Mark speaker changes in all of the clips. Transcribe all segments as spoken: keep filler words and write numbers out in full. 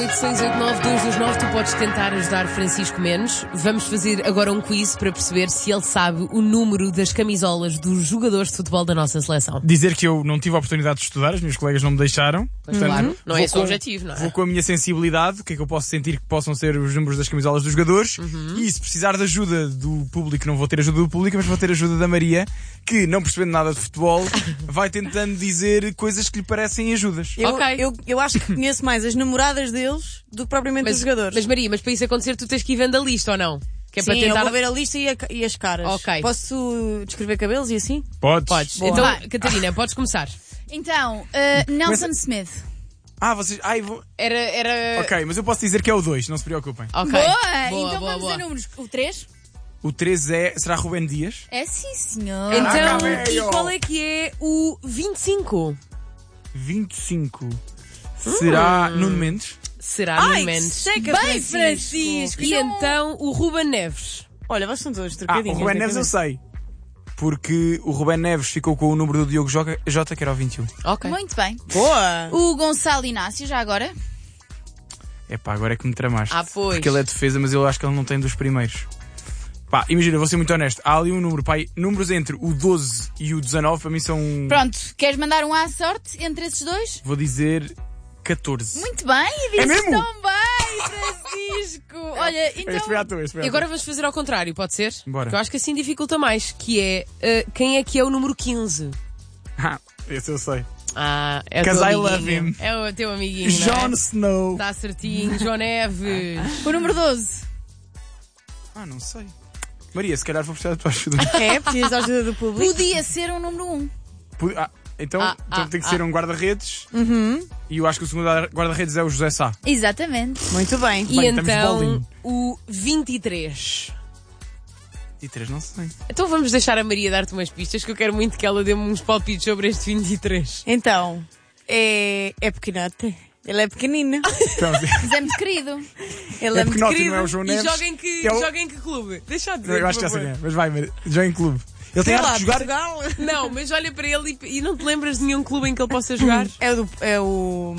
Speaker 1: oito seis oito nove dois dois nove, tu podes tentar ajudar Francisco Menos. Vamos fazer agora um quiz para perceber se ele sabe o número das camisolas dos jogadores de futebol da nossa seleção.
Speaker 2: Dizer que eu não tive a oportunidade de estudar, os meus colegas não me deixaram.
Speaker 1: Mas
Speaker 2: Portanto,
Speaker 1: claro, não é esse o
Speaker 2: com,
Speaker 1: objetivo, não é?
Speaker 2: Vou com a minha sensibilidade, o que é que eu posso sentir que possam ser os números das camisolas dos jogadores. Uhum. E se precisar de ajuda do público, não vou ter ajuda do público, mas vou ter ajuda da Maria, que, não percebendo nada de futebol, vai tentando dizer coisas que lhe parecem ajudas.
Speaker 3: Eu,
Speaker 1: Ok.
Speaker 3: eu, eu acho que conheço mais as namoradas deles do que propriamente
Speaker 1: Mas,
Speaker 3: os jogadores.
Speaker 1: mas Maria, mas para isso acontecer tu tens que ir vendo a lista ou não? Que é
Speaker 3: Sim,
Speaker 1: para tentar...
Speaker 3: eu vou ver a lista e, a- e as caras.
Speaker 1: Ok.
Speaker 3: Posso descrever cabelos e assim?
Speaker 2: Podes?
Speaker 1: Podes.
Speaker 3: Boa.
Speaker 1: Então,
Speaker 4: Vai.
Speaker 1: Catarina, podes começar.
Speaker 4: Então, uh, Nelson Smith.
Speaker 2: Ah, vocês... Ai, vou...
Speaker 1: Era... era...
Speaker 2: Ok, mas eu posso dizer que é o dois, não se preocupem.
Speaker 1: Ok.
Speaker 4: Boa!
Speaker 1: Boa,
Speaker 4: Então
Speaker 1: boa,
Speaker 4: vamos
Speaker 1: boa.
Speaker 4: a números. O três?
Speaker 2: O três é... Será Rubén Dias?
Speaker 4: É sim, senhor.
Speaker 1: Então,
Speaker 2: Caraca,
Speaker 1: e
Speaker 2: velho.
Speaker 1: qual é que é o vinte e cinco?
Speaker 2: vinte e cinco. Será
Speaker 1: Hum.
Speaker 2: Nuno Mendes?
Speaker 1: Será
Speaker 3: Ai,
Speaker 1: Nuno
Speaker 3: que
Speaker 1: Mendes?
Speaker 3: seca,
Speaker 4: Bem,
Speaker 3: Francisco.
Speaker 4: Francisco.
Speaker 1: E
Speaker 4: Então-
Speaker 1: então o Ruben Neves?
Speaker 3: Olha, vocês estão todos
Speaker 2: Ah, o
Speaker 3: trocadinhos.
Speaker 2: Rubén
Speaker 3: na
Speaker 2: Neves eu
Speaker 3: cabeça.
Speaker 2: sei. Porque o Rubén Neves ficou com o número do Diogo Jota, Jota, que era o vinte e um.
Speaker 1: Ok.
Speaker 4: Muito bem.
Speaker 3: Boa!
Speaker 4: O Gonçalo Inácio, já agora?
Speaker 2: Epá, agora é que me tramaste.
Speaker 1: Ah, pois.
Speaker 2: Porque ele é defesa, mas eu acho que ele não tem dos primeiros. Pá, imagina, vou ser muito honesto. Há ali um número, pá, números entre o doze e o dezanove, para mim são...
Speaker 4: Pronto, queres mandar um à sorte entre esses dois?
Speaker 2: Vou dizer catorze.
Speaker 4: Muito bem, disse
Speaker 2: É mesmo?
Speaker 4: tão bem, Francisco. Olha,
Speaker 2: Este
Speaker 4: então...
Speaker 2: foi à toa, este foi à
Speaker 1: E agora
Speaker 2: toa.
Speaker 1: vamos fazer ao contrário, pode ser?
Speaker 2: Bora.
Speaker 1: Que eu acho que assim dificulta mais, que é uh, quem é que é o número quinze?
Speaker 2: Ah, esse eu sei.
Speaker 1: Ah, é o
Speaker 2: Because
Speaker 1: teu
Speaker 2: I love
Speaker 1: amiguinho.
Speaker 2: him.
Speaker 1: É o teu amiguinho,
Speaker 2: Jon
Speaker 1: não é?
Speaker 2: Snow.
Speaker 1: Está certinho, João Neves.
Speaker 4: O número doze.
Speaker 2: Ah, não sei. Maria, se calhar vou precisar da tua ajuda.
Speaker 3: É, precisas da ajuda do público.
Speaker 4: Podia ser um número um.
Speaker 2: Pu- ah, então
Speaker 1: Ah,
Speaker 2: então
Speaker 1: ah,
Speaker 2: tem que
Speaker 1: ah.
Speaker 2: ser um guarda-redes.
Speaker 3: Uhum.
Speaker 2: E eu acho que o segundo guarda-redes é o José Sá.
Speaker 4: Exatamente.
Speaker 3: Muito bem.
Speaker 1: E
Speaker 2: Bem, estamos
Speaker 1: então
Speaker 2: bowling.
Speaker 1: o vinte e três.
Speaker 2: E três, não sei.
Speaker 1: Então vamos deixar a Maria dar-te umas pistas, que eu quero muito que ela dê-me uns palpites sobre este vinte e três.
Speaker 3: Então, é, é pequenote. Ele é pequenino.
Speaker 2: Então,
Speaker 4: Mas é muito querido.
Speaker 3: Ele é,
Speaker 2: é
Speaker 3: muito
Speaker 2: pequenote,
Speaker 3: querido.
Speaker 2: não é o João
Speaker 1: E
Speaker 2: Neves.
Speaker 1: joga em que,
Speaker 2: que é o-
Speaker 1: joga em que clube? Deixa de dizer,
Speaker 2: Eu acho que
Speaker 1: por
Speaker 2: já sei,
Speaker 1: favor.
Speaker 2: né? Mas vai, Maria. Já em clube. Ele tem
Speaker 3: Sei lá,
Speaker 2: arte de jogar.
Speaker 3: Portugal.
Speaker 1: Não, mas olha para ele e, e não te lembras de nenhum clube em que ele possa jogar?
Speaker 3: É o do... É o...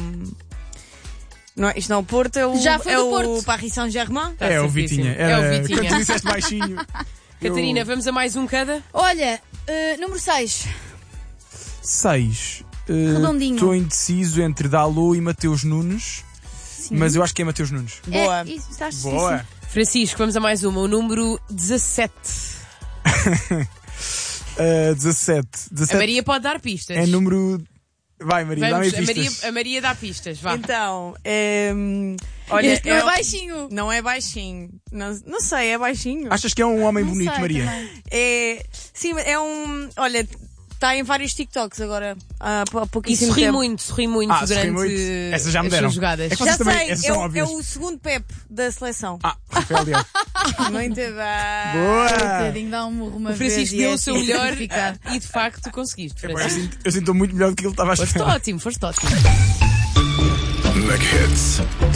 Speaker 3: Não é, isto não é o Porto, é o...
Speaker 4: Já foi
Speaker 3: é
Speaker 4: do
Speaker 3: o
Speaker 4: Porto.
Speaker 3: Paris Saint-Germain.
Speaker 1: Tá
Speaker 2: É o
Speaker 1: certíssimo.
Speaker 2: Vitinha.
Speaker 1: É
Speaker 2: Era-
Speaker 1: o Vitinha.
Speaker 2: Quando tu disseste baixinho.
Speaker 1: Catarina,
Speaker 2: eu-
Speaker 1: vamos a mais um cada?
Speaker 4: Olha, uh, número seis.
Speaker 2: Seis. Eh,
Speaker 4: Redondinho.
Speaker 2: Estou indeciso entre Dalot e Mateus Nunes. Mas eu acho que é Mateus Nunes.
Speaker 3: Boa.
Speaker 4: É, isso, estás
Speaker 2: Boa.
Speaker 1: Francisco, vamos a mais uma. O número dezassete.
Speaker 2: Uh, dezassete.
Speaker 1: A
Speaker 2: dezassete
Speaker 1: Maria pode dar pistas.
Speaker 2: é número. Vai, Maria, dá-me
Speaker 1: Vamos, a,
Speaker 2: pistas.
Speaker 1: Maria, a Maria dá pistas, vá.
Speaker 3: Então, é... Olha,
Speaker 4: Este não é
Speaker 3: o-
Speaker 4: baixinho.
Speaker 3: Não é baixinho. Não, não sei, é baixinho.
Speaker 2: Achas que é um homem
Speaker 4: Não
Speaker 2: bonito,
Speaker 4: sei
Speaker 2: Maria?
Speaker 4: também.
Speaker 3: É... Sim, é um... Olha, está em vários TikToks agora. Há pou-
Speaker 1: E
Speaker 3: pouquíssimo
Speaker 1: sorri
Speaker 3: tempo.
Speaker 1: muito, sorri muito
Speaker 2: Ah, sorri
Speaker 1: durante
Speaker 2: muito. Essas já me
Speaker 1: as
Speaker 2: deram.
Speaker 1: suas jogadas.
Speaker 2: É que
Speaker 3: Já
Speaker 2: vocês também-
Speaker 3: sei,
Speaker 2: essas
Speaker 3: é,
Speaker 2: são
Speaker 3: o, é
Speaker 2: óbvias.
Speaker 3: o segundo Pep da seleção.
Speaker 2: Ah, Rafael Leão.
Speaker 3: Muito bem.
Speaker 2: Boa!
Speaker 4: Coitadinho, dá um murro uma
Speaker 1: O Francisco
Speaker 4: vez e
Speaker 1: deu
Speaker 4: é
Speaker 1: o seu
Speaker 4: assim
Speaker 1: melhor
Speaker 4: que fica.
Speaker 1: e de facto conseguiste,
Speaker 2: Eu
Speaker 1: Francisco.
Speaker 2: sinto- eu sinto muito melhor do que ele estava a
Speaker 1: Foste
Speaker 2: esperar.
Speaker 1: ótimo, foste ótimo.
Speaker 5: Mega Hits.